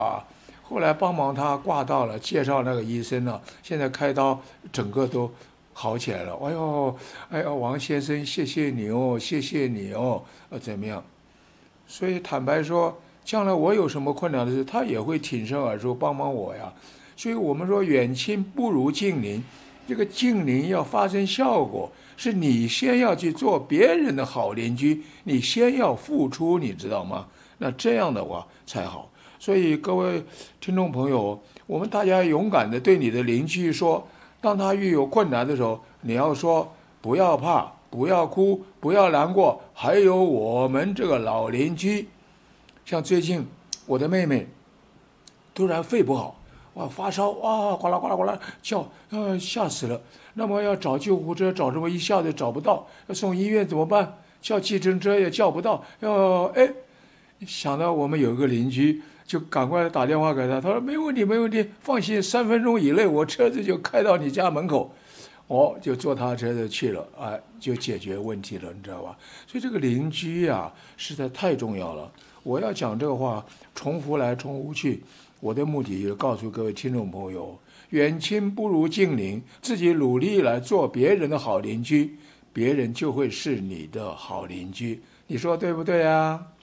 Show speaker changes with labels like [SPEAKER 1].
[SPEAKER 1] 后来帮忙他挂到了，介绍那个医生呢，现在开刀整个都好起来了。哎呦，哎呦，王先生，谢谢你哦，谢谢你哦，怎么样？所以坦白说，将来我有什么困难的事，他也会挺身而出帮忙我呀。所以我们说远亲不如近邻，这个近邻要发生效果，是你先要去做别人的好邻居，你先要付出，你知道吗？那这样的话才好。所以各位听众朋友，我们大家勇敢的对你的邻居说，当他遇有困难的时候，你要说不要怕，不要哭，不要难过，还有我们这个老邻居。像最近我的妹妹突然肺不好，哇，发烧，哇，哗啦哗啦哗啦叫，吓死了。那么要找救护车，找什么一下子找不到，要送医院怎么办？叫计程车也叫不到，想到我们有一个邻居，就赶快打电话给他，他说没问题没问题，放心3分钟以内我车子就开到你家门口。就坐他车子去了，就解决问题了，你知道吧？所以这个邻居啊，实在太重要了。我要讲这个话，重复来重复去，我的目的就是告诉各位听众朋友，远亲不如近邻，自己努力来做别人的好邻居，别人就会是你的好邻居。你说对不对啊？